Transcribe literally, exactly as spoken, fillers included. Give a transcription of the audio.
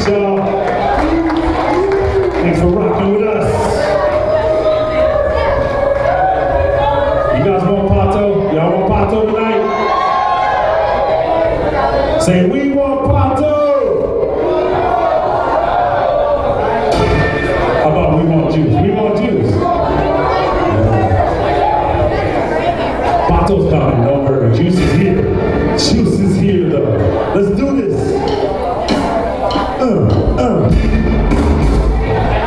Thanks, y'all. Thanks for rocking with us. You guys want Pato? Y'all want Pato tonight? Say, we want Pato! How about we want juice? We want juice. Pato's coming, don't worry. Juice is here. Juice is here, though. Let's do this. Uh, uh.